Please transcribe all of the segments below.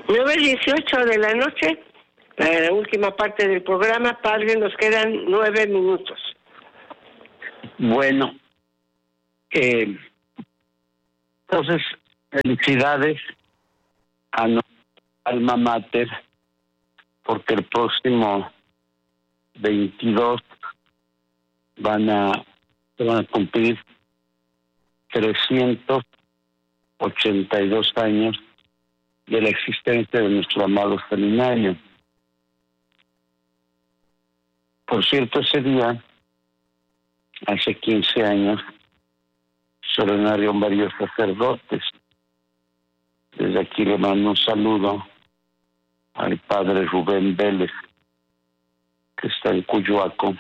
9:18 de la noche, para la última parte del programa. Padre, nos quedan 9 minutos. Bueno, entonces, felicidades a nuestra alma mater, porque el próximo 22 van a cumplir 382 años de la existencia de nuestro amado seminario. Por cierto, ese día, hace 15 años, se ordenaron varios sacerdotes. Desde aquí le mando un saludo al padre Rubén Vélez, que está en Cuyoaco,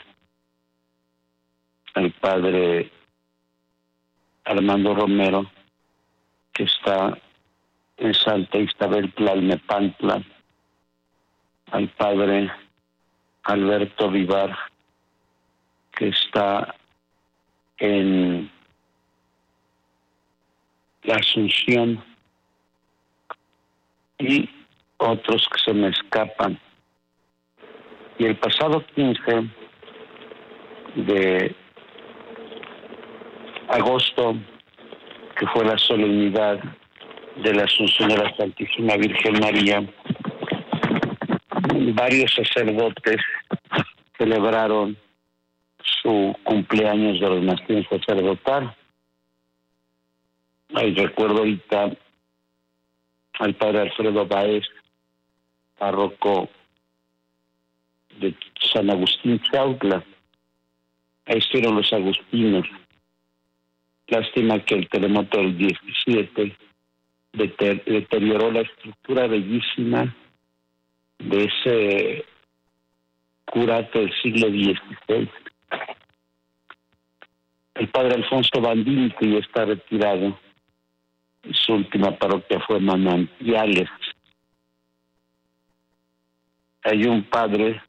al padre Armando Romero, que está en Santa Isabel Tlalnepantla, al padre Alberto Vivar, que está en la Asunción, y otros que se me escapan. Y el pasado 15 de agosto, que fue la solemnidad de la Asunción de la Santísima Virgen María, varios sacerdotes celebraron su cumpleaños de ordenación sacerdotal. Ahí recuerdo ahorita al padre Alfredo Báez, párroco de San Agustín Chautla. Ahí estuvieron los agustinos. Lástima que el terremoto del 17 deterioró la estructura bellísima de ese curato del siglo XVI. El padre Alfonso Bandini, que ya está retirado, su última parroquia fue Manantiales. Hay un padre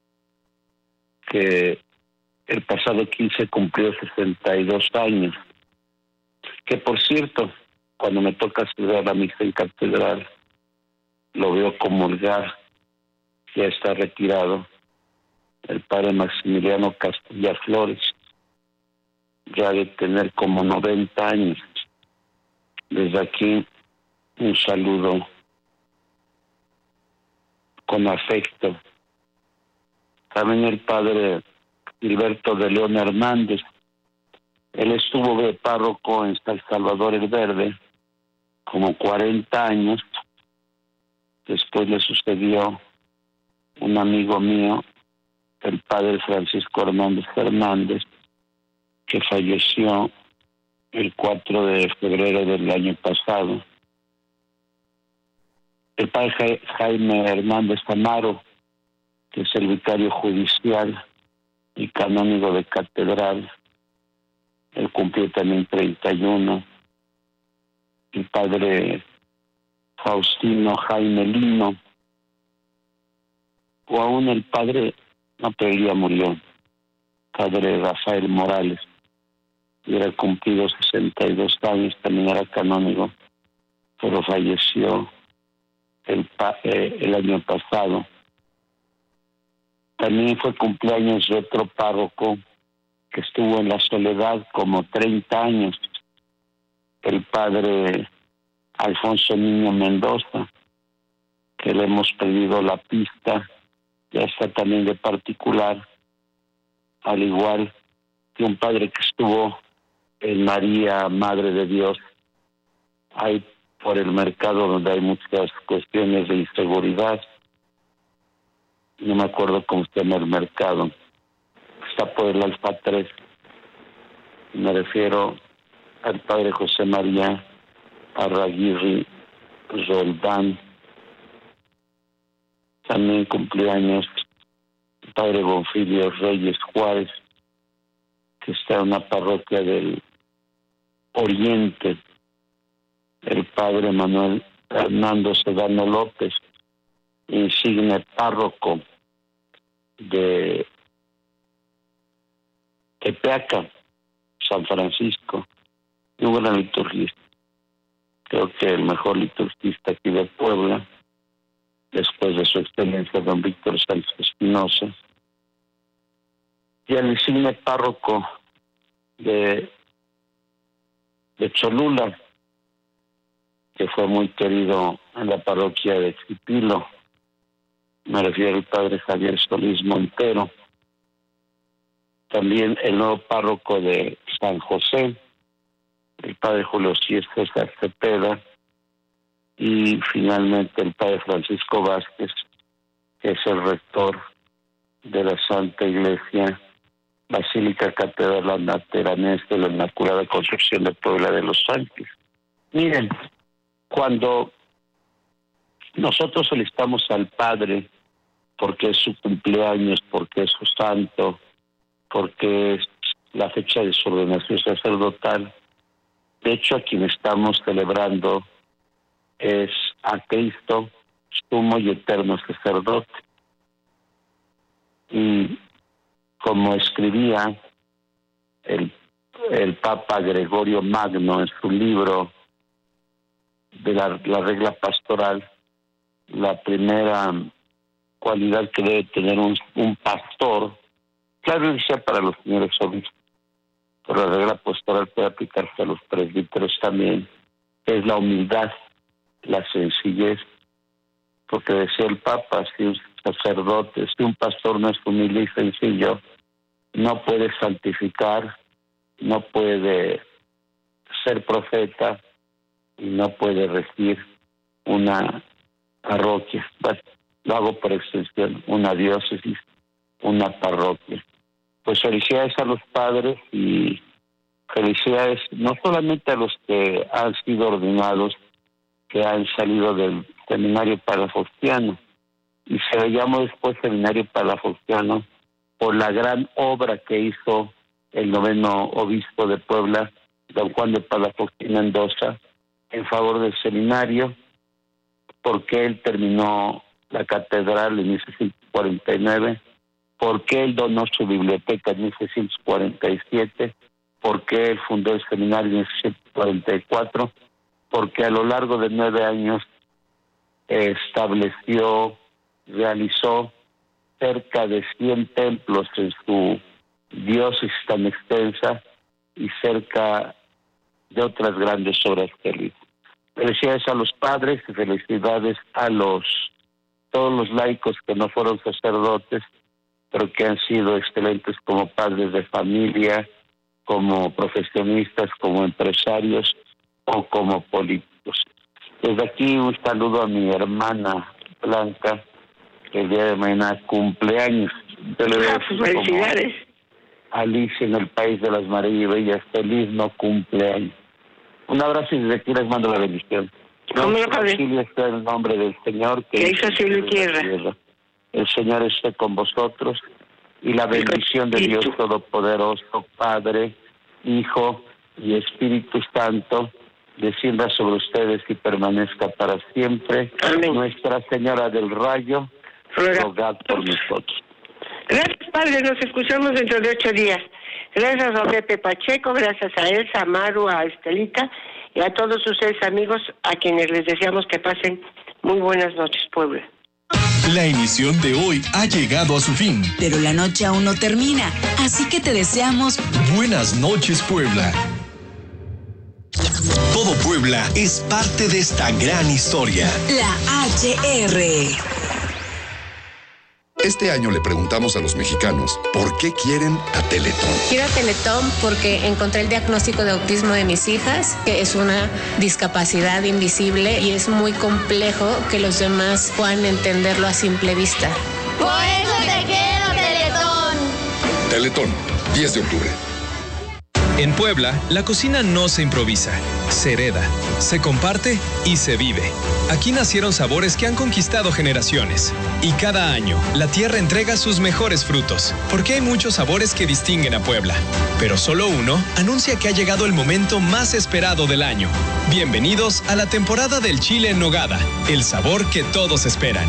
que el pasado 15 cumplió 62 años, que por cierto, cuando me toca celebrar la misa en catedral, lo veo comulgar, ya está retirado, el padre Maximiliano Castilla Flores, ya de tener como 90 años. Desde aquí, un saludo con afecto. También el padre Gilberto de León Hernández, él estuvo de párroco en San Salvador el Verde como 40 años. Después le sucedió un amigo mío, el padre Francisco Hernández Fernández, que falleció el 4 de febrero del año pasado. El padre Jaime Hernández Amaro, que es el vicario judicial y canónigo de catedral, él cumplió también 31. El padre Faustino Jaime Lino, o aún el padre, no, pero él ya murió, padre Rafael Morales, hubiera cumplido 62 años, también era canónigo, pero falleció el año pasado. También fue cumpleaños de otro párroco que estuvo en la soledad como 30 años, el padre Alfonso Niño Mendoza, que le hemos pedido la pista, ya está también de particular, al igual que un padre que estuvo en María, Madre de Dios, ahí por el mercado donde hay muchas cuestiones de inseguridad. No me acuerdo cómo se llama el mercado. Está por el Alfa 3. Me refiero al padre José María Arraguirri Roldán. También cumpleaños el padre Bonfilio Reyes Juárez, que está en una parroquia del Oriente. El padre Manuel Hernando Sedano López, insigne párroco de Tepeaca, San Francisco, un gran liturgista. Creo que el mejor liturgista aquí de Puebla, después de su excelencia don Víctor Sánchez Espinosa, y al insigne párroco de Cholula, que fue muy querido en la parroquia de Xipilo. Me refiero al padre Javier Solís Montero. También el nuevo párroco de San José, el padre Julio César Cepeda, y finalmente el padre Francisco Vázquez, que es el rector de la Santa Iglesia Basílica Catedral Lateranense de la Inmaculada Concepción de Puebla de los Ángeles. Miren, cuando nosotros solicitamos al Padre porque es su cumpleaños, porque es su santo, porque es la fecha de su ordenación sacerdotal, de hecho a quien estamos celebrando es a Cristo, sumo y eterno sacerdote. Y como escribía el Papa Gregorio Magno en su libro de la regla pastoral, la primera cualidad que debe tener un pastor, claro, dice para los señores obispos, pero la regla pastoral puede aplicarse a los presbíteros también, es la humildad, la sencillez, porque decía el Papa, si un sacerdote, si un pastor no es humilde y sencillo, no puede santificar, no puede ser profeta y no puede regir una parroquia. Bueno, lo hago por extensión, una diócesis, una parroquia. Pues felicidades a los padres y felicidades no solamente a los que han sido ordenados, que han salido del seminario palafoxiano, y se le llamó después seminario palafoxiano por la gran obra que hizo el 9º obispo de Puebla, don Juan de Palafox y Mendoza, en favor del seminario, porque él terminó la catedral en 1649, porque él donó su biblioteca en 1647, porque él fundó el seminario en 1644, porque a lo largo de 9 años realizó cerca de 100 templos en su diócesis tan extensa y cerca de otras grandes obras que él hizo. Felicidades a los padres y felicidades a todos los laicos que no fueron sacerdotes, pero que han sido excelentes como padres de familia, como profesionistas, como empresarios o como políticos. Desde aquí un saludo a mi hermana Blanca, que el día de mañana cumpleaños. Yo le veo felicidades. Alicia en el País de las Maravillas, feliz no cumpleaños. Un abrazo y desde aquí les mando la bendición. Nuestro auxilio está en el nombre del Señor que hizo cielo y tierra. El Señor esté con vosotros y la bendición de Dios Todopoderoso, Padre, Hijo y Espíritu Santo, descienda sobre ustedes y permanezca para siempre. Amén. Nuestra Señora del Rayo, rogad por nosotros. Gracias, Padre. Nos escuchamos dentro de 8 días. Gracias a Pepe Pacheco, gracias a Elsa, a Maru, a Estelita y a todos ustedes, amigos, a quienes les deseamos que pasen muy buenas noches, Puebla. La emisión de hoy ha llegado a su fin. Pero la noche aún no termina, así que te deseamos buenas noches, Puebla. Todo Puebla es parte de esta gran historia. La HR. Este año le preguntamos a los mexicanos por qué quieren a Teletón. Quiero a Teletón porque encontré el diagnóstico de autismo de mis hijas, que es una discapacidad invisible y es muy complejo que los demás puedan entenderlo a simple vista. Por eso te quiero, Teletón. Teletón, 10 de octubre. En Puebla, la cocina no se improvisa, se hereda, se comparte y se vive. Aquí nacieron sabores que han conquistado generaciones. Y cada año, la tierra entrega sus mejores frutos, porque hay muchos sabores que distinguen a Puebla. Pero solo uno anuncia que ha llegado el momento más esperado del año. Bienvenidos a la temporada del chile en nogada, el sabor que todos esperan.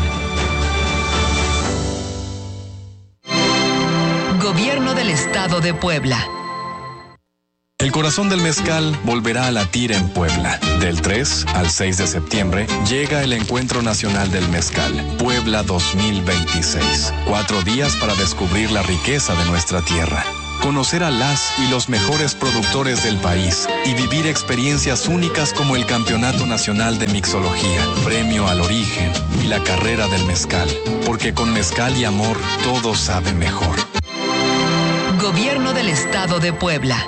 Gobierno del Estado de Puebla. El corazón del mezcal volverá a latir en Puebla. Del 3 al 6 de septiembre llega el Encuentro Nacional del Mezcal, Puebla 2026. 4 días para descubrir la riqueza de nuestra tierra, conocer a las y los mejores productores del país y vivir experiencias únicas como el Campeonato Nacional de Mixología, Premio al Origen y la Carrera del Mezcal. Porque con mezcal y amor todo sabe mejor. Gobierno del Estado de Puebla.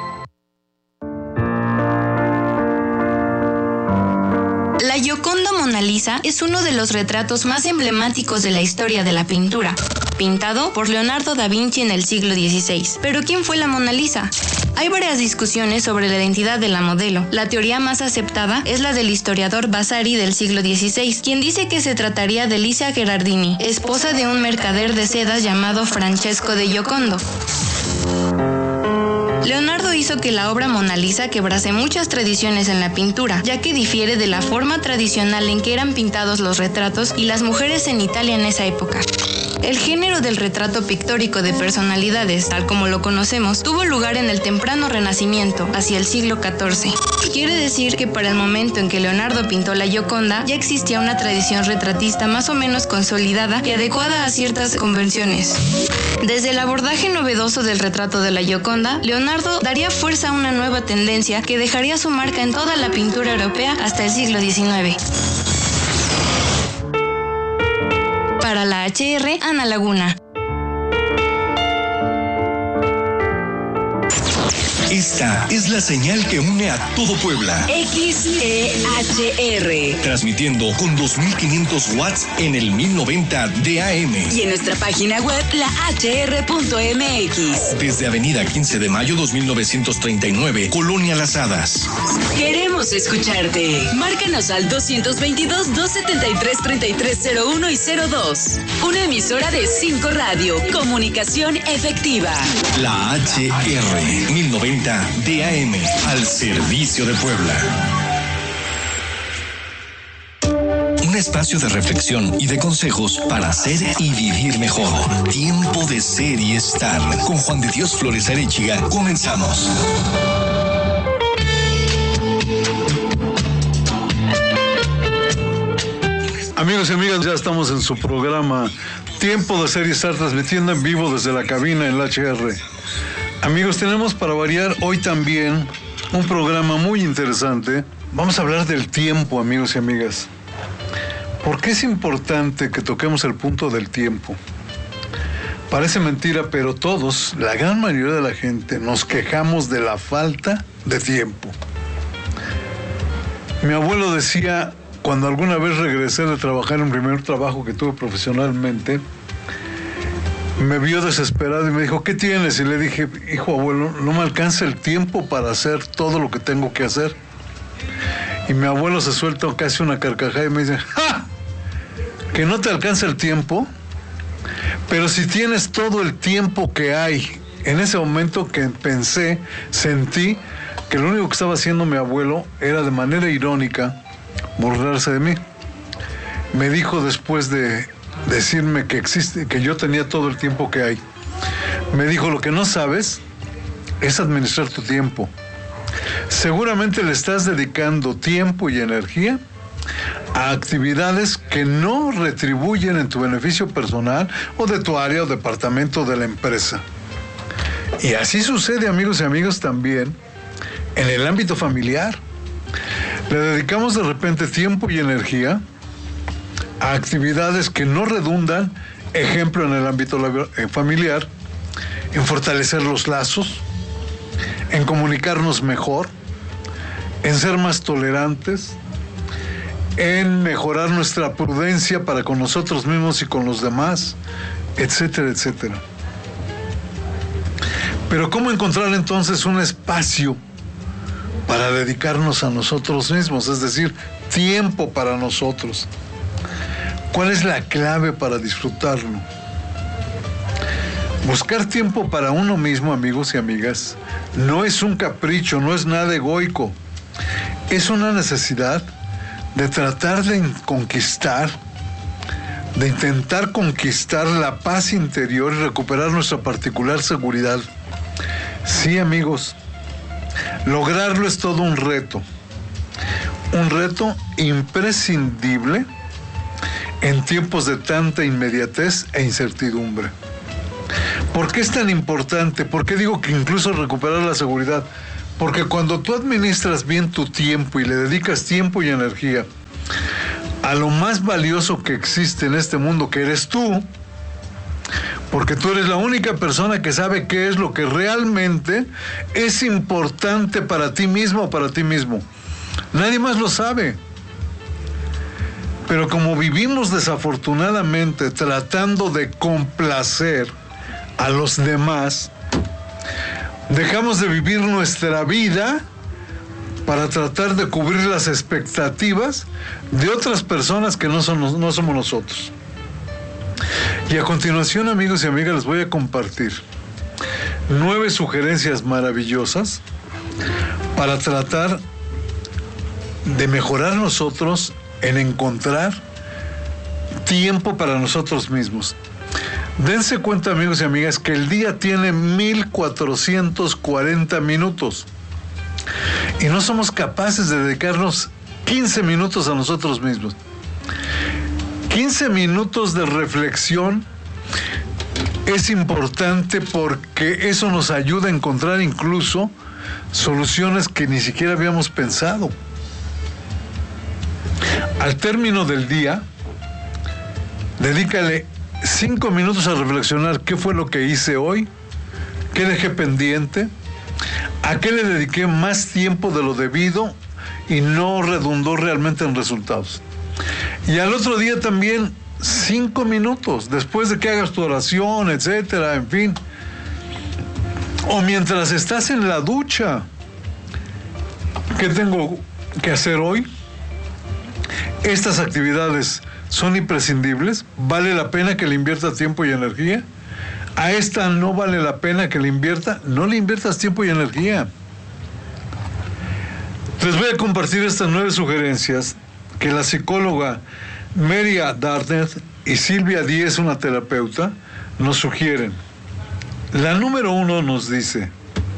La Gioconda Mona Lisa es uno de los retratos más emblemáticos de la historia de la pintura, pintado por Leonardo da Vinci en el siglo XVI. ¿Pero quién fue la Mona Lisa? Hay varias discusiones sobre la identidad de la modelo. La teoría más aceptada es la del historiador Vasari del siglo XVI, quien dice que se trataría de Licia Gherardini, esposa de un mercader de sedas llamado Francesco de Giocondo. Leonardo hizo que la obra Mona Lisa quebrase muchas tradiciones en la pintura, ya que difiere de la forma tradicional en que eran pintados los retratos y las mujeres en Italia en esa época. El género del retrato pictórico de personalidades, tal como lo conocemos, tuvo lugar en el temprano Renacimiento, hacia el siglo XIV. Quiere decir que para el momento en que Leonardo pintó la Gioconda, ya existía una tradición retratista más o menos consolidada y adecuada a ciertas convenciones. Desde el abordaje novedoso del retrato de la Gioconda, Leonardo daría fuerza a una nueva tendencia que dejaría su marca en toda la pintura europea hasta el siglo XIX. Para la HR, Ana Laguna. Esta es la señal que une a todo Puebla. XEHR. Transmitiendo con 2500 watts en el 1090 de AM. Y en nuestra página web, lahr.mx. Desde Avenida 15 de Mayo 2939, Colonia Las Hadas. Queremos escucharte. Márcanos al 222-273-3301 y 02. Una emisora de 5 Radio. Comunicación efectiva. La HR 1090 DAM, al servicio de Puebla. Un espacio de reflexión y de consejos para ser y vivir mejor. Tiempo de ser y estar. Con Juan de Dios Flores Arechiga, comenzamos. Amigos y amigas, ya estamos en su programa Tiempo de Ser y Estar, transmitiendo en vivo desde la cabina en la HR. Amigos, tenemos para variar hoy también un programa muy interesante. Vamos a hablar del tiempo, amigos y amigas. ¿Por qué es importante que toquemos el punto del tiempo? Parece mentira, pero todos, la gran mayoría de la gente, nos quejamos de la falta de tiempo. Mi abuelo decía, cuando alguna vez regresé de trabajar en el primer trabajo que tuve profesionalmente, me vio desesperado y me dijo, ¿qué tienes? Y le dije, hijo abuelo, no me alcanza el tiempo para hacer todo lo que tengo que hacer. Y mi abuelo se suelta casi una carcajada y me dice, ¡ja! ¿Que no te alcanza el tiempo? Pero si tienes todo el tiempo que hay. En ese momento que pensé, sentí que lo único que estaba haciendo mi abuelo era de manera irónica burlarse de mí. Me dijo después de decirme que yo tenía todo el tiempo que hay. Me dijo, lo que no sabes es administrar tu tiempo. Seguramente le estás dedicando tiempo y energía a actividades que no retribuyen en tu beneficio personal o de tu área o departamento de la empresa. Y así sucede, amigos y amigas, también en el ámbito familiar. Le dedicamos de repente tiempo y energía a actividades que no redundan, ejemplo en el ámbito familiar, en fortalecer los lazos, en comunicarnos mejor, en ser más tolerantes, en mejorar nuestra prudencia para con nosotros mismos y con los demás, etcétera, etcétera. Pero ¿cómo encontrar entonces un espacio para dedicarnos a nosotros mismos? Es decir, tiempo para nosotros. ¿Cuál es la clave para disfrutarlo? Buscar tiempo para uno mismo, amigos y amigas, no es un capricho, no es nada egoico. Es una necesidad de tratar de conquistar, de intentar conquistar la paz interior y recuperar nuestra particular seguridad. Sí, amigos, Lograrlo es todo un reto imprescindible en tiempos de tanta inmediatez e incertidumbre. ¿Por qué es tan importante? ¿Por qué digo que incluso recuperar la seguridad? Porque cuando tú administras bien tu tiempo y le dedicas tiempo y energía a lo más valioso que existe en este mundo, que eres tú, porque tú eres la única persona que sabe qué es lo que realmente es importante para ti mismo o para ti mismo. Nadie más lo sabe. Pero como vivimos desafortunadamente tratando de complacer a los demás, dejamos de vivir nuestra vida para tratar de cubrir las expectativas de otras personas que no somos nosotros. Y a continuación, amigos y amigas, les voy a compartir 9 sugerencias maravillosas para tratar de mejorar nosotros en encontrar tiempo para nosotros mismos. Dense cuenta, amigos y amigas, que el día tiene 1440 minutos y no somos capaces de dedicarnos 15 minutos a nosotros mismos. 15 minutos de reflexión es importante porque eso nos ayuda a encontrar incluso soluciones que ni siquiera habíamos pensado. Al término del día, dedícale 5 minutos a reflexionar qué fue lo que hice hoy, qué dejé pendiente, a qué le dediqué más tiempo de lo debido y no redundó realmente en resultados. Y al otro día también 5 minutos, después de que hagas tu oración, etcétera, en fin. O mientras estás en la ducha, ¿qué tengo que hacer hoy? Estas actividades son imprescindibles, ¿vale la pena que le inviertas tiempo y energía? A esta no vale la pena que le invierta, no le inviertas tiempo y energía. Les voy a compartir estas 9 sugerencias que la psicóloga Maria Dartnett y Silvia Díez, una terapeuta, nos sugieren. La número 1 nos dice: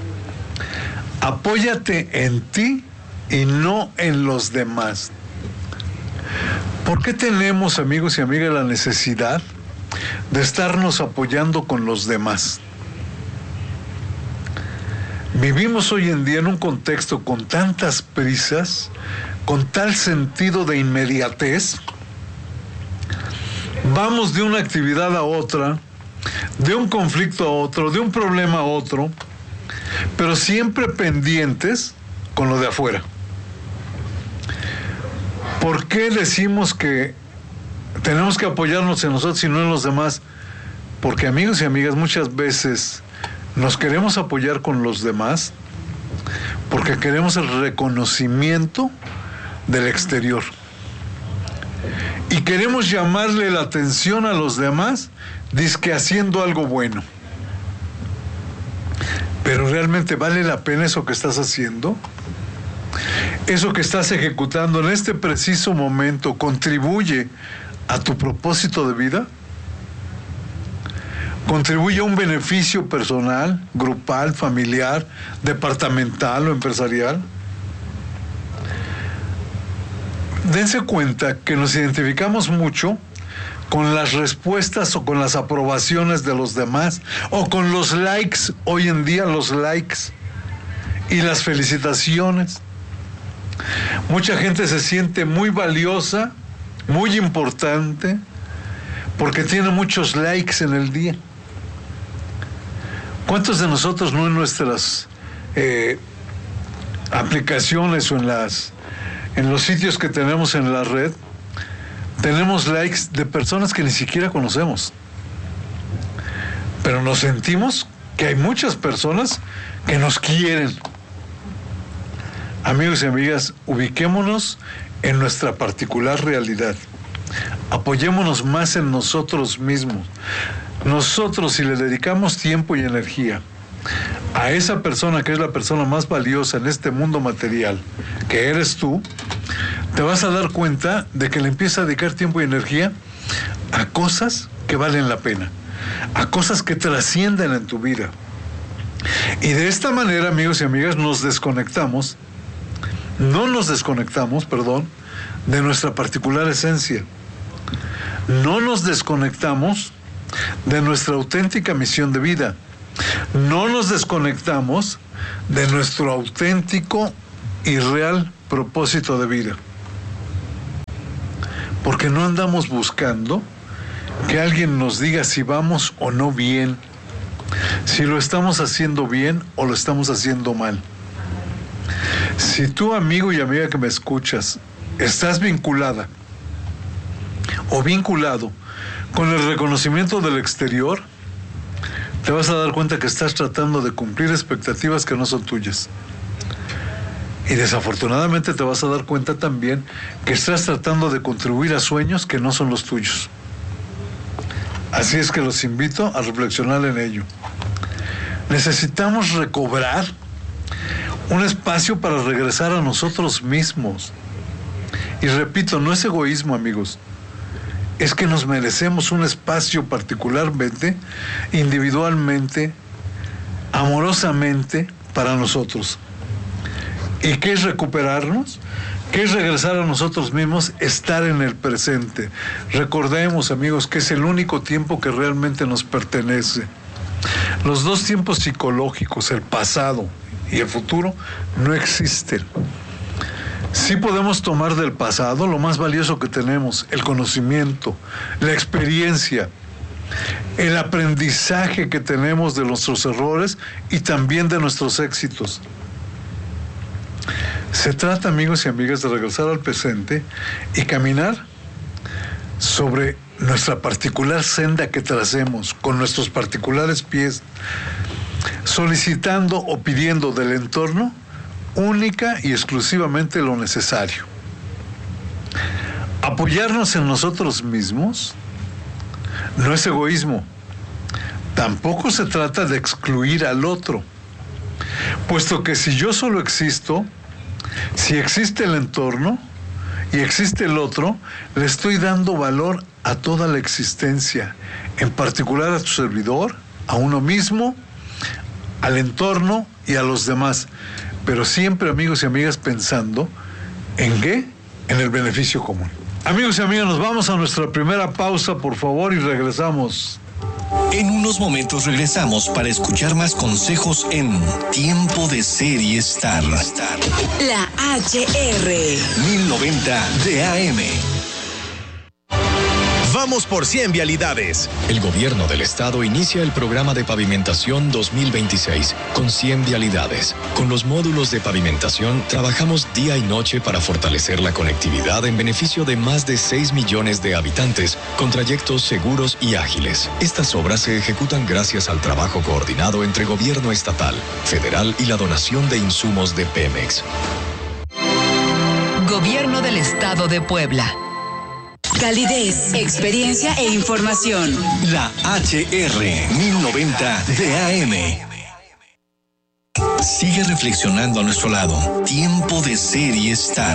apóyate en ti y no en los demás. ¿Por qué tenemos, amigos y amigas, la necesidad de estarnos apoyando con los demás? Vivimos hoy en día en un contexto con tantas prisas, con tal sentido de inmediatez. Vamos de una actividad a otra, de un conflicto a otro, de un problema a otro, pero siempre pendientes con lo de afuera. ¿Por qué decimos que tenemos que apoyarnos en nosotros y no en los demás? Porque, amigos y amigas, muchas veces nos queremos apoyar con los demás porque queremos el reconocimiento del exterior. Y queremos llamarle la atención a los demás, dizque haciendo algo bueno. Pero ¿realmente vale la pena eso que estás haciendo? ¿Eso que estás ejecutando en este preciso momento contribuye a tu propósito de vida? ¿Contribuye a un beneficio personal, grupal, familiar, departamental o empresarial? Dense cuenta que nos identificamos mucho con las respuestas o con las aprobaciones de los demás o con los likes, hoy en día los likes y las felicitaciones. Mucha gente se siente muy valiosa, muy importante, porque tiene muchos likes en el día. ¿Cuántos de nosotros no en nuestras aplicaciones o en los sitios que tenemos en la red tenemos likes de personas que ni siquiera conocemos? Pero nos sentimos que hay muchas personas que nos quieren. Amigos y amigas, ubiquémonos en nuestra particular realidad. Apoyémonos más en nosotros mismos. Nosotros, si le dedicamos tiempo y energía a esa persona que es la persona más valiosa en este mundo material, que eres tú, te vas a dar cuenta de que le empiezas a dedicar tiempo y energía a cosas que valen la pena, a cosas que trascienden en tu vida. Y de esta manera, amigos y amigas, no nos desconectamos, de nuestra particular esencia. No nos desconectamos de nuestra auténtica misión de vida. No nos desconectamos de nuestro auténtico y real propósito de vida. Porque no andamos buscando que alguien nos diga si vamos o no bien, si lo estamos haciendo bien o lo estamos haciendo mal. Si tú, amigo y amiga que me escuchas, estás vinculada o vinculado con el reconocimiento del exterior, te vas a dar cuenta que estás tratando de cumplir expectativas que no son tuyas. Y desafortunadamente te vas a dar cuenta también que estás tratando de contribuir a sueños que no son los tuyos. Así es que los invito a reflexionar en ello. Necesitamos recobrar un espacio para regresar a nosotros mismos. Y repito, no es egoísmo, amigos. Es que nos merecemos un espacio particularmente, individualmente, amorosamente para nosotros. ¿Y qué es recuperarnos? ¿Qué es regresar a nosotros mismos? Estar en el presente. Recordemos, amigos, que es el único tiempo que realmente nos pertenece. Los dos tiempos psicológicos, el pasado y el futuro, no existen. Sí podemos tomar del pasado lo más valioso que tenemos, el conocimiento, la experiencia, el aprendizaje que tenemos de nuestros errores y también de nuestros éxitos. Se trata, amigos y amigas, de regresar al presente y caminar sobre nuestra particular senda que tracemos, con nuestros particulares pies, solicitando o pidiendo del entorno única y exclusivamente lo necesario. Apoyarnos en nosotros mismos no es egoísmo. Tampoco se trata de excluir al otro, puesto que si yo solo existo, si existe el entorno y existe el otro, le estoy dando valor a toda la existencia, en particular a tu servidor, a uno mismo, al entorno y a los demás. Pero siempre, amigos y amigas, pensando ¿en qué? En el beneficio común. Amigos y amigas, nos vamos a nuestra primera pausa, por favor, y regresamos. En unos momentos regresamos para escuchar más consejos en Tiempo de Ser y Estar. La HR 1090 de AM. Vamos por 100 vialidades. El gobierno del estado inicia el programa de pavimentación 2026 con 100 vialidades. Con los módulos de pavimentación trabajamos día y noche para fortalecer la conectividad en beneficio de más de 6 millones de habitantes con trayectos seguros y ágiles. Estas obras se ejecutan gracias al trabajo coordinado entre gobierno estatal, federal y la donación de insumos de Pemex. Gobierno del Estado de Puebla. Calidez, experiencia e información. La HR 1090 de AM. Sigue reflexionando a nuestro lado. Tiempo de Ser y Estar.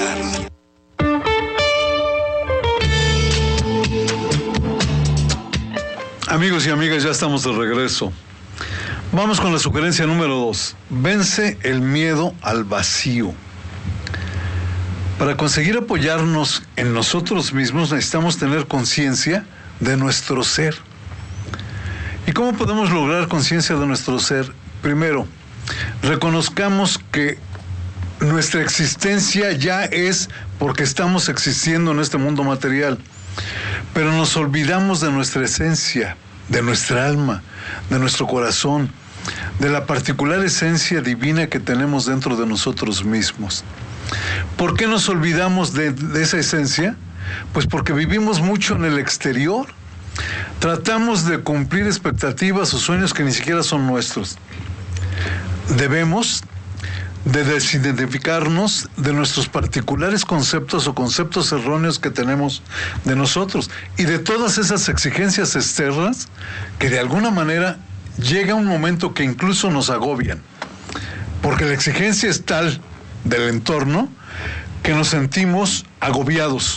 Amigos y amigas, ya estamos de regreso. Vamos con la sugerencia número 2. Vence el miedo al vacío. Para conseguir apoyarnos en nosotros mismos necesitamos tener conciencia de nuestro ser. ¿Y cómo podemos lograr conciencia de nuestro ser? Primero, reconozcamos que nuestra existencia ya es porque estamos existiendo en este mundo material, pero nos olvidamos de nuestra esencia, de nuestra alma, de nuestro corazón, de la particular esencia divina que tenemos dentro de nosotros mismos. ¿Por qué nos olvidamos de esa esencia? Pues porque vivimos mucho en el exterior. Tratamos de cumplir expectativas o sueños que ni siquiera son nuestros. Debemos de desidentificarnos de nuestros particulares conceptos o conceptos erróneos que tenemos de nosotros y de todas esas exigencias externas que de alguna manera llega un momento que incluso nos agobian. Porque la exigencia es tal del entorno que nos sentimos agobiados,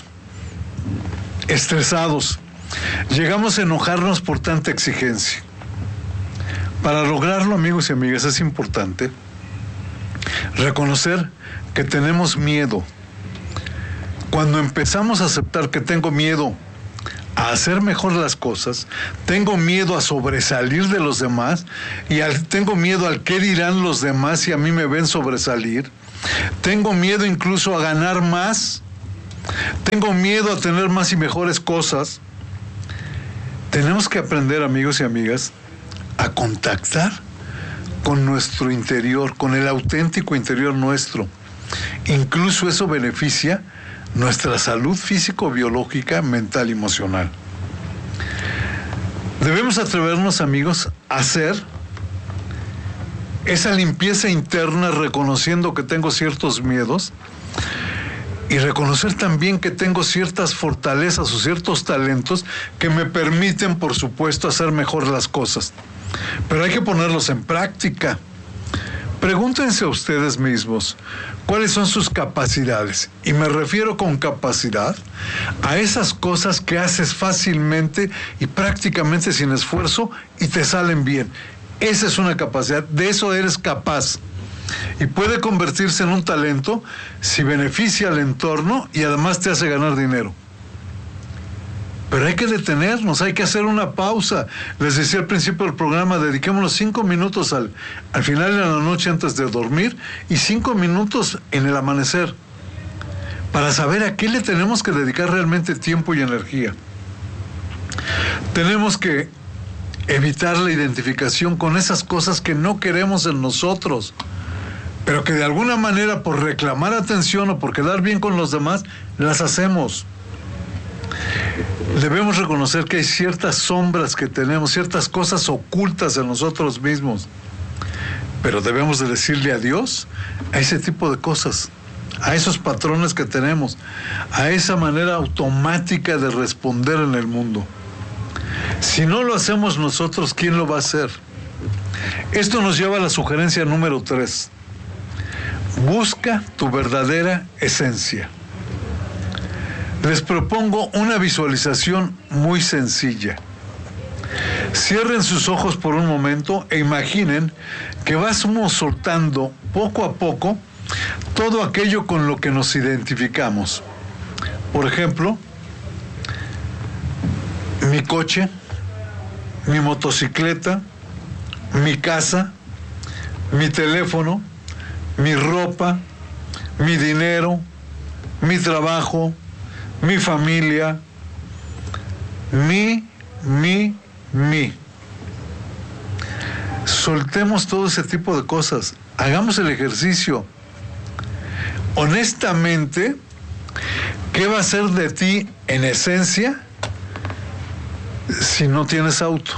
estresados. Llegamos a enojarnos por tanta exigencia. Para lograrlo, amigos y amigas, es importante reconocer que tenemos miedo. Cuando empezamos a aceptar que tengo miedo a hacer mejor las cosas, tengo miedo a sobresalir de los demás y tengo miedo al qué dirán los demás si a mí me ven sobresalir, tengo miedo incluso a ganar más, tengo miedo a tener más y mejores cosas. Tenemos que aprender, amigos y amigas, a contactar con nuestro interior, con el auténtico interior nuestro. Incluso eso beneficia nuestra salud físico-biológica, mental y emocional. Debemos atrevernos, amigos, a hacer esa limpieza interna reconociendo que tengo ciertos miedos y reconocer también que tengo ciertas fortalezas o ciertos talentos que me permiten, por supuesto, hacer mejor las cosas. Pero hay que ponerlos en práctica. Pregúntense a ustedes mismos, ¿cuáles son sus capacidades? Y me refiero con capacidad a esas cosas que haces fácilmente y prácticamente sin esfuerzo y te salen bien. Esa es una capacidad, de eso eres capaz. Y puede convertirse en un talento si beneficia al entorno y además te hace ganar dinero. Pero hay que detenernos, hay que hacer una pausa. Les decía al principio del programa, dediquémonos 5 minutos al final de la noche antes de dormir y 5 minutos en el amanecer para saber a qué le tenemos que dedicar realmente tiempo y energía. Tenemos que evitar la identificación con esas cosas que no queremos en nosotros, pero que de alguna manera por reclamar atención o por quedar bien con los demás, las hacemos. Debemos reconocer que hay ciertas sombras que tenemos, ciertas cosas ocultas en nosotros mismos, pero debemos de decirle adiós a ese tipo de cosas, a esos patrones que tenemos, a esa manera automática de responder en el mundo. Si no lo hacemos nosotros, ¿quién lo va a hacer? Esto nos lleva a la sugerencia número 3. Busca tu verdadera esencia. Les propongo una visualización muy sencilla. Cierren sus ojos por un momento e imaginen que vamos soltando poco a poco todo aquello con lo que nos identificamos. Por ejemplo, mi coche, mi motocicleta, mi casa, mi teléfono, mi ropa, mi dinero, mi trabajo, mi familia, mi. Soltemos todo ese tipo de cosas. Hagamos el ejercicio. Honestamente, ¿qué va a ser de ti en esencia si no tienes auto?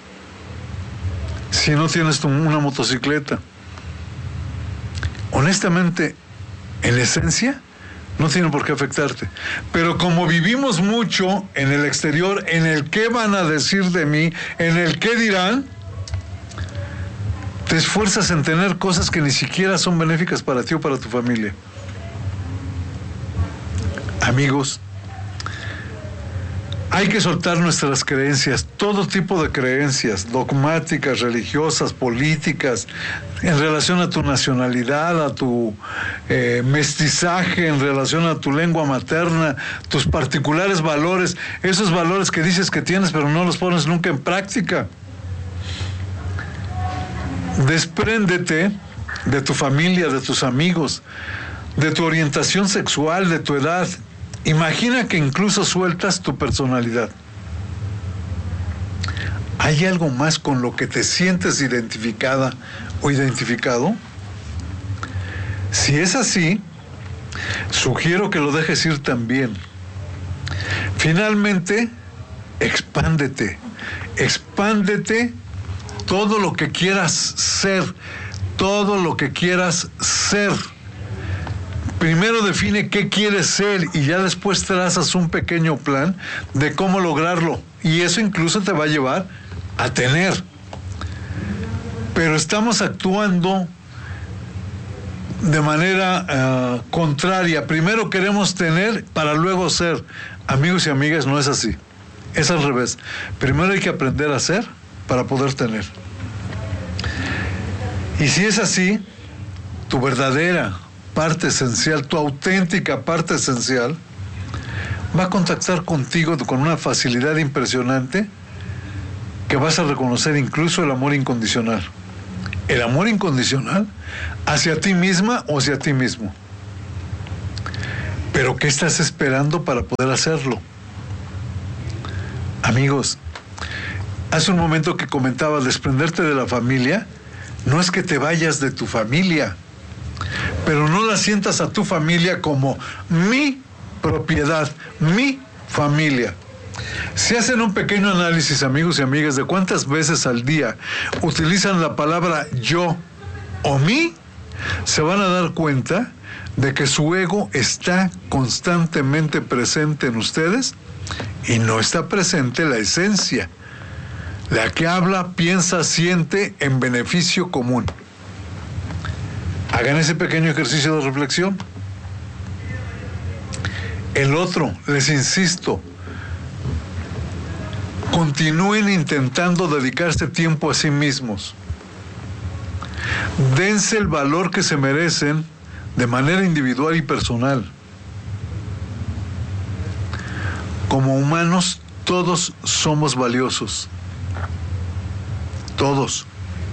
Si no tienes una motocicleta. Honestamente, en esencia, no tiene por qué afectarte. Pero como vivimos mucho en el exterior, en el qué van a decir de mí, en el qué dirán, te esfuerzas en tener cosas que ni siquiera son benéficas para ti o para tu familia. Amigos, hay que soltar nuestras creencias, todo tipo de creencias, dogmáticas, religiosas, políticas, en relación a tu nacionalidad, a tu mestizaje, en relación a tu lengua materna, tus particulares valores, esos valores que dices que tienes pero no los pones nunca en práctica. Despréndete de tu familia, de tus amigos, de tu orientación sexual, de tu edad. Imagina que incluso sueltas tu personalidad. ¿Hay algo más con lo que te sientes identificada o identificado? Si es así, sugiero que lo dejes ir también. Finalmente, expándete. Expándete todo lo que quieras ser. Todo lo que quieras ser. Primero define qué quieres ser y ya después trazas un pequeño plan de cómo lograrlo. Y eso incluso te va a llevar a tener. Pero estamos actuando de manera contraria. Primero queremos tener para luego ser. Amigos y amigas, no es así. Es al revés. Primero hay que aprender a ser para poder tener. Y si es así, tu verdadera parte esencial, tu auténtica parte esencial, va a contactar contigo con una facilidad impresionante que vas a reconocer incluso el amor incondicional. El amor incondicional hacia ti misma o hacia ti mismo. Pero ¿qué estás esperando para poder hacerlo? Amigos, hace un momento que comentaba desprenderte de la familia, no es que te vayas de tu familia, pero no la sientas a tu familia como mi propiedad, mi familia. Si hacen un pequeño análisis, amigos y amigas, de cuántas veces al día utilizan la palabra yo o mí, se van a dar cuenta de que su ego está constantemente presente en ustedes y no está presente la esencia, la que habla, piensa, siente en beneficio común. Hagan ese pequeño ejercicio de reflexión. El otro, les insisto, continúen intentando dedicarse tiempo a sí mismos. Dense el valor que se merecen de manera individual y personal. Como humanos, todos somos valiosos. Todos.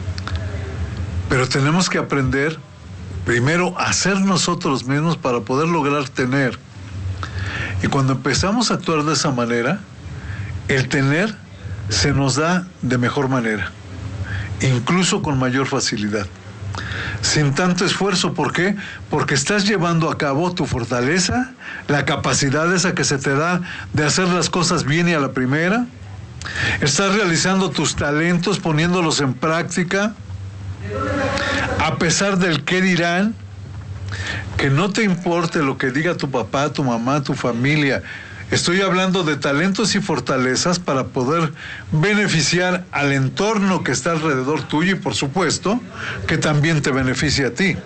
Pero tenemos que aprender primero a ser nosotros mismos para poder lograr tener. Y cuando empezamos a actuar de esa manera, el tener se nos da de mejor manera, incluso con mayor facilidad, sin tanto esfuerzo. ¿Por qué? Porque estás llevando a cabo tu fortaleza, la capacidad esa que se te da de hacer las cosas bien y a la primera. Estás realizando tus talentos, poniéndolos en práctica, a pesar del qué dirán. Que no te importe lo que diga tu papá, tu mamá, tu familia. Estoy hablando de talentos y fortalezas para poder beneficiar al entorno que está alrededor tuyo y, por supuesto, que también te beneficie a ti.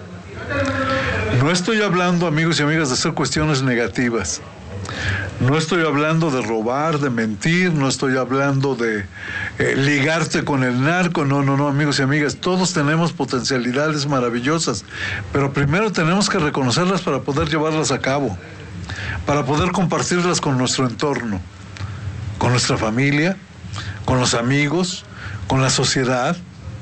No estoy hablando, amigos y amigas, de hacer cuestiones negativas. No estoy hablando de robar, de mentir, no estoy hablando de ligarte con el narco, no, amigos y amigas, todos tenemos potencialidades maravillosas, pero primero tenemos que reconocerlas para poder llevarlas a cabo, para poder compartirlas con nuestro entorno, con nuestra familia, con los amigos, con la sociedad,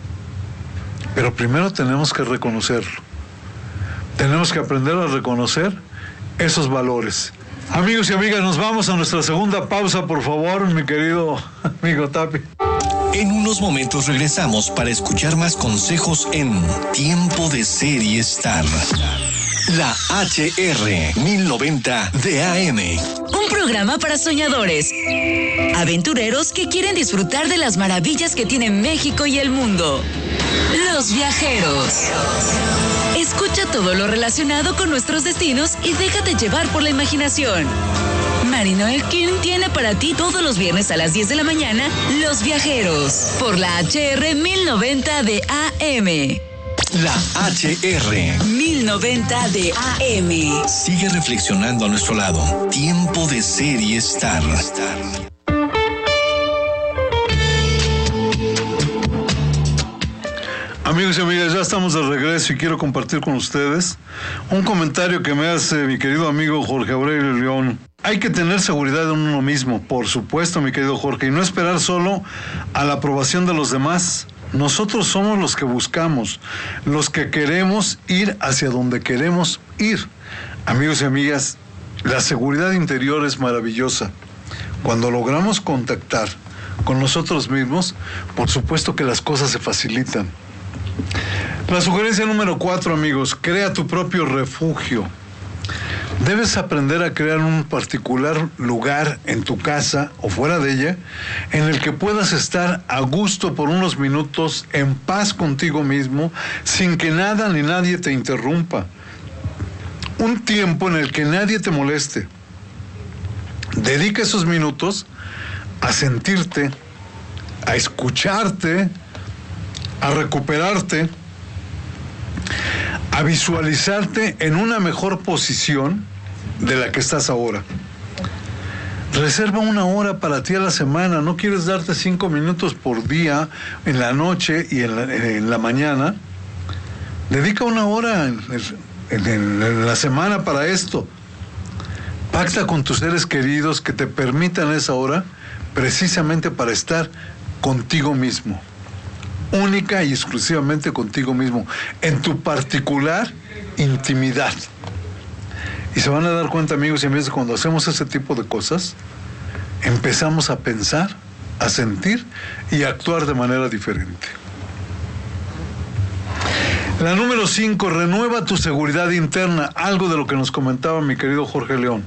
pero primero tenemos que reconocerlo. Tenemos que aprender a reconocer esos valores. Amigos y amigas, nos vamos a nuestra segunda pausa, por favor, mi querido amigo Tapi. En unos momentos regresamos para escuchar más consejos en Tiempo de Ser y Estar. La HR 1090 de AM. Un programa para soñadores, aventureros que quieren disfrutar de las maravillas que tiene México y el mundo. Los viajeros. Escucha todo lo relacionado con nuestros destinos y déjate llevar por la imaginación. Marino Elkin tiene para ti todos los viernes a las 10 de la mañana Los Viajeros, por la HR 1090 de AM. La HR 1090 de AM. Sigue reflexionando a nuestro lado. Tiempo de Ser y Estar. Amigos y amigas, ya estamos de regreso y quiero compartir con ustedes un comentario que me hace mi querido amigo Jorge Aurelio León. Hay que tener seguridad en uno mismo, por supuesto, mi querido Jorge, y no esperar solo a la aprobación de los demás. Nosotros somos los que buscamos, los que queremos ir hacia donde queremos ir. Amigos y amigas, la seguridad interior es maravillosa. Cuando logramos contactar con nosotros mismos, por supuesto que las cosas se facilitan. La sugerencia número 4, amigos, crea tu propio refugio. Debes aprender a crear un particular lugar en tu casa o fuera de ella en el que puedas estar a gusto por unos minutos en paz contigo mismo, sin que nada ni nadie te interrumpa. Un tiempo en el que nadie te moleste. Dedica esos minutos a sentirte, a escucharte, a recuperarte, a visualizarte en una mejor posición de la que estás ahora. Reserva 1 hora para ti a la semana. No quieres darte 5 minutos por día, en la noche y en la mañana. Dedica una hora en la semana para esto. Pacta con tus seres queridos que te permitan esa hora precisamente para estar contigo mismo. Única y exclusivamente contigo mismo, en tu particular intimidad. Y se van a dar cuenta, amigos y amigas, cuando hacemos ese tipo de cosas, empezamos a pensar, a sentir y a actuar de manera diferente. La número 5, renueva tu seguridad interna, algo de lo que nos comentaba mi querido Jorge León.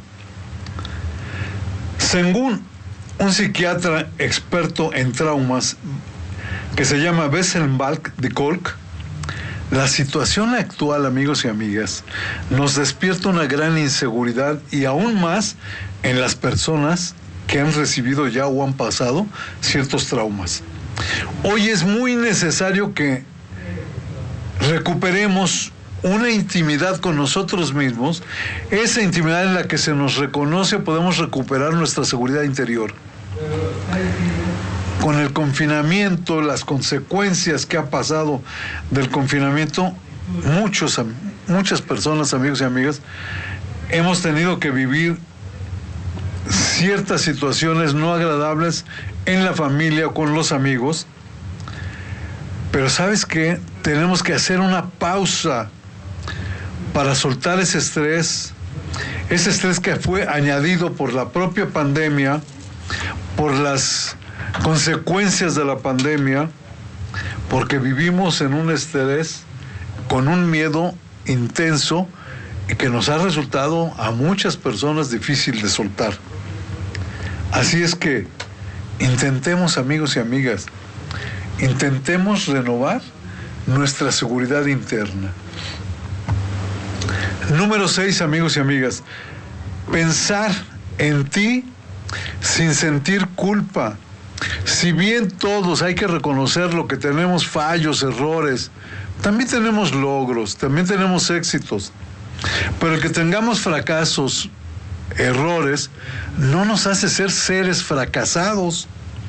Según un psiquiatra experto en traumas que se llama Besselbalk de Kolk, la situación actual, amigos y amigas, nos despierta una gran inseguridad y aún más en las personas que han recibido ya o han pasado ciertos traumas. Hoy es muy necesario que recuperemos una intimidad con nosotros mismos, esa intimidad en la que se nos reconoce, podemos recuperar nuestra seguridad interior. Con el confinamiento, las consecuencias que ha pasado del confinamiento, muchas personas, amigos y amigas, hemos tenido que vivir ciertas situaciones no agradables en la familia, con los amigos. Pero ¿sabes qué? Tenemos que hacer una pausa para soltar ese estrés que fue añadido por la propia pandemia, por las consecuencias de la pandemia, porque vivimos en un estrés con un miedo intenso y que nos ha resultado a muchas personas difícil de soltar. Así es que intentemos, amigos y amigas, intentemos renovar nuestra seguridad interna. Número 6, amigos y amigas, pensar en ti sin sentir culpa. Si bien todos hay que reconocerlo, que tenemos fallos, errores, también tenemos logros, también tenemos éxitos. Pero el que tengamos fracasos, errores, no nos hace ser seres fracasados.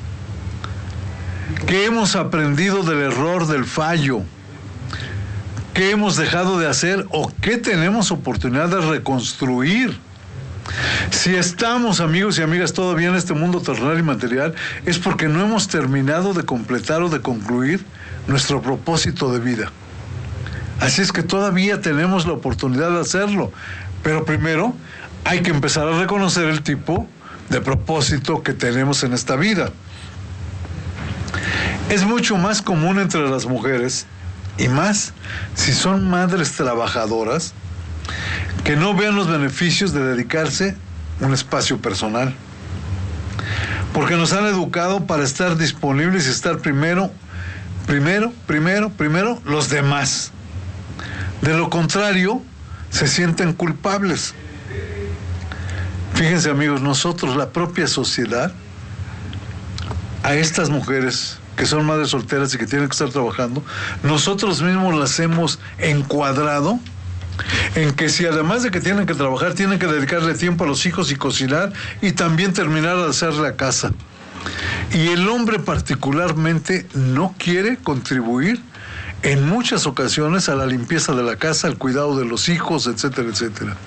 ¿Qué hemos aprendido del error, del fallo? ¿Qué hemos dejado de hacer o qué tenemos oportunidad de reconstruir? Si estamos, amigos y amigas, todavía en este mundo terrenal y material, es porque no hemos terminado de completar o de concluir nuestro propósito de vida. Así es que todavía tenemos la oportunidad de hacerlo, pero primero hay que empezar a reconocer el tipo de propósito que tenemos en esta vida. Es mucho más común entre las mujeres, y más si son madres trabajadoras, que no vean los beneficios de dedicarse un espacio personal. Porque nos han educado para estar disponibles y estar primero los demás. De lo contrario, se sienten culpables. Fíjense, amigos, nosotros, la propia sociedad, a estas mujeres que son madres solteras y que tienen que estar trabajando, nosotros mismos las hemos encuadrado en que si además de que tienen que trabajar, tienen que dedicarle tiempo a los hijos y cocinar y también terminar de hacer la casa. Y el hombre particularmente no quiere contribuir en muchas ocasiones a la limpieza de la casa, al cuidado de los hijos, etcétera, etcétera.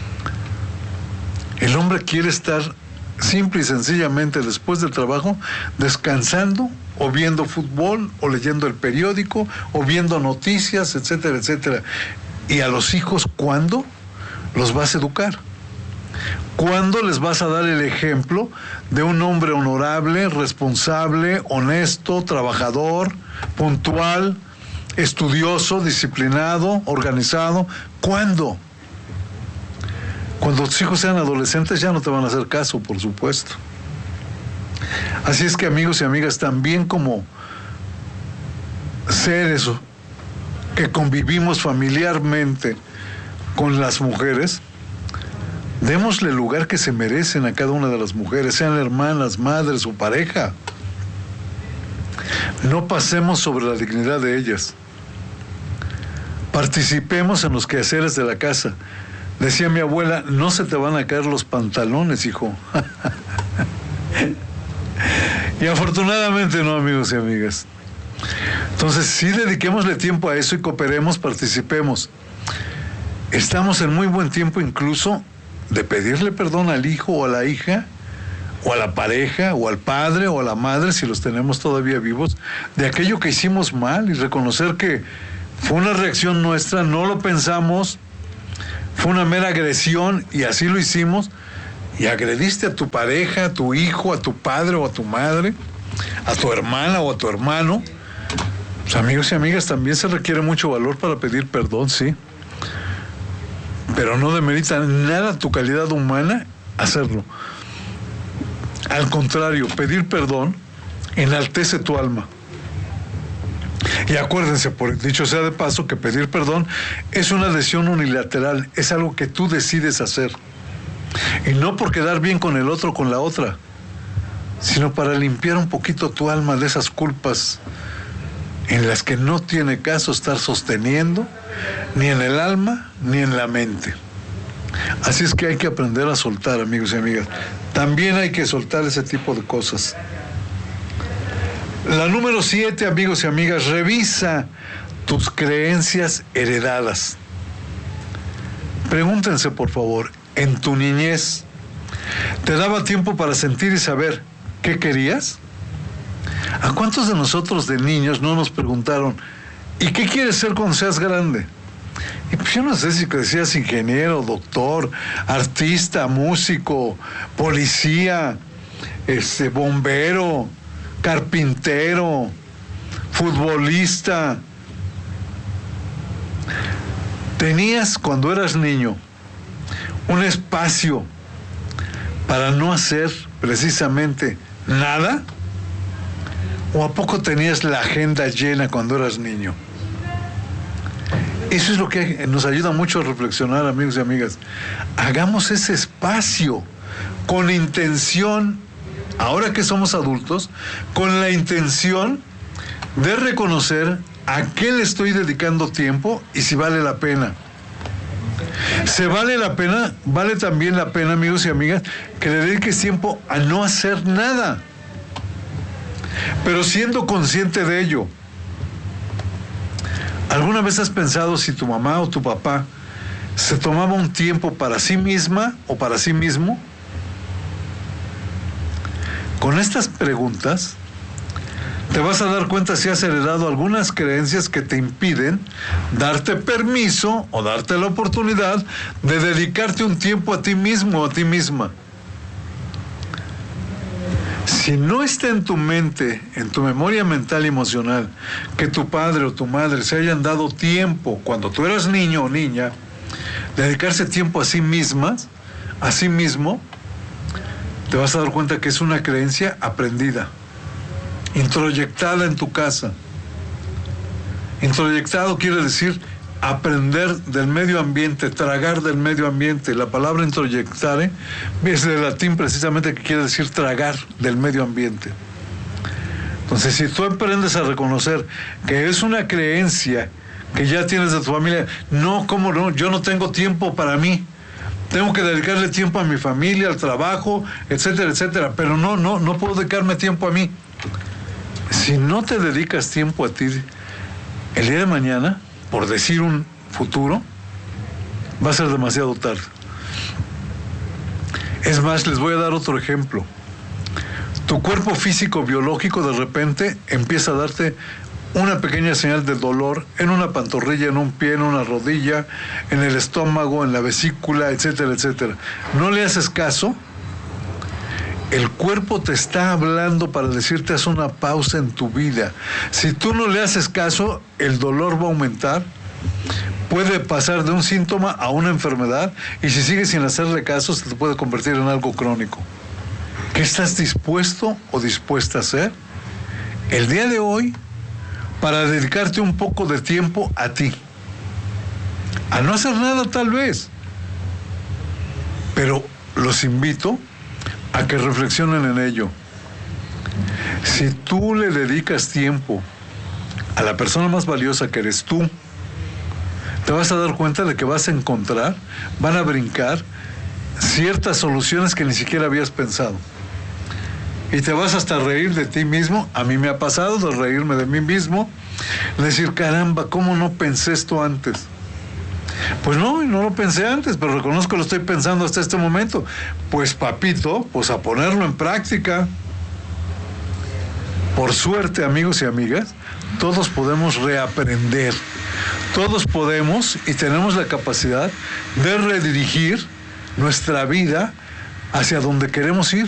El hombre quiere estar simple y sencillamente después del trabajo descansando o viendo fútbol o leyendo el periódico o viendo noticias, etcétera, etcétera. ¿Y a los hijos cuándo los vas a educar? ¿Cuándo les vas a dar el ejemplo de un hombre honorable, responsable, honesto, trabajador, puntual, estudioso, disciplinado, organizado? ¿Cuándo? Cuando tus hijos sean adolescentes ya no te van a hacer caso, por supuesto. Así es que, amigos y amigas, también como seres que convivimos familiarmente con las mujeres, démosle el lugar que se merecen a cada una de las mujeres, sean hermanas, madres o pareja. No pasemos sobre la dignidad de ellas. Participemos en los quehaceres de la casa. Decía mi abuela, no se te van a caer los pantalones, hijo. Y afortunadamente no, amigos y amigas. Entonces, sí dediquémosle tiempo a eso y cooperemos, participemos. Estamos en muy buen tiempo incluso de pedirle perdón al hijo o a la hija, o a la pareja, o al padre, o a la madre, si los tenemos todavía vivos, de aquello que hicimos mal y reconocer que fue una reacción nuestra, no lo pensamos, fue una mera agresión y así lo hicimos, y agrediste a tu pareja, a tu hijo, a tu padre o a tu madre, a tu hermana o a tu hermano. Pues, amigos y amigas, también se requiere mucho valor para pedir perdón, sí, pero no demerita nada tu calidad humana hacerlo. Al contrario, pedir perdón enaltece tu alma. Y acuérdense, por dicho sea de paso, que pedir perdón es una decisión unilateral, es algo que tú decides hacer. Y no por quedar bien con el otro o con la otra, sino para limpiar un poquito tu alma de esas culpas en las que no tiene caso estar sosteniendo, ni en el alma, ni en la mente. Así es que hay que aprender a soltar, amigos y amigas. También hay que soltar ese tipo de cosas. La número 7, amigos y amigas, revisa tus creencias heredadas. Pregúntense, por favor, en tu niñez, ¿te daba tiempo para sentir y saber qué querías? ¿A cuántos de nosotros de niños no nos preguntaron, ¿y qué quieres ser cuando seas grande? Y pues yo no sé si decías ingeniero, doctor, artista, músico, policía, bombero, carpintero, futbolista. ¿Tenías cuando eras niño un espacio para no hacer precisamente nada? ¿O a poco tenías la agenda llena cuando eras niño? Eso es lo que nos ayuda mucho a reflexionar, amigos y amigas. Hagamos ese espacio con intención, ahora que somos adultos, con la intención de reconocer a qué le estoy dedicando tiempo y si vale la pena. ¿Se vale la pena? Vale también la pena, amigos y amigas, que le dediques tiempo a no hacer nada, pero siendo consciente de ello. ¿Alguna vez has pensado si tu mamá o tu papá se tomaba un tiempo para sí misma o para sí mismo? Con estas preguntas te vas a dar cuenta si has heredado algunas creencias que te impiden darte permiso o darte la oportunidad de dedicarte un tiempo a ti mismo o a ti misma. Si no está en tu mente, en tu memoria mental y emocional, que tu padre o tu madre se hayan dado tiempo cuando tú eras niño o niña, dedicarse tiempo a sí mismas, a sí mismo, te vas a dar cuenta que es una creencia aprendida, introyectada en tu casa. Introyectado quiere decir aprender del medio ambiente, tragar del medio ambiente. La palabra introyectare es del latín precisamente, que quiere decir tragar del medio ambiente. Entonces, si tú aprendes a reconocer que es una creencia que ya tienes de tu familia, no, ¿cómo no? Yo no tengo tiempo para mí. Tengo que dedicarle tiempo a mi familia, al trabajo, etcétera, etcétera. Pero no puedo dedicarme tiempo a mí. Si no te dedicas tiempo a ti, el día de mañana, por decir un futuro, va a ser demasiado tarde. Es más, les voy a dar otro ejemplo. Tu cuerpo físico biológico de repente empieza a darte una pequeña señal de dolor en una pantorrilla, en un pie, en una rodilla, en el estómago, en la vesícula, etcétera, etcétera. No le haces caso. El cuerpo te está hablando para decirte haz una pausa en tu vida. Si tú no le haces caso, el dolor va a aumentar. Puede pasar de un síntoma a una enfermedad, y si sigues sin hacerle caso, se te puede convertir en algo crónico. ¿Qué estás dispuesto o dispuesta a hacer el día de hoy para dedicarte un poco de tiempo a ti? A no hacer nada tal vez, pero los invito a que reflexionen en ello. Si tú le dedicas tiempo a la persona más valiosa que eres tú, te vas a dar cuenta de que vas a encontrar, van a brincar ciertas soluciones que ni siquiera habías pensado. Y te vas hasta reír de ti mismo. A mí me ha pasado de reírme de mí mismo Decir, caramba, ¿cómo no pensé esto antes? Pues no lo pensé antes, pero reconozco que lo estoy pensando hasta este momento. Pues papito, pues a ponerlo en práctica. Por suerte, amigos y amigas, todos podemos reaprender. Todos podemos y tenemos la capacidad de redirigir nuestra vida hacia donde queremos ir.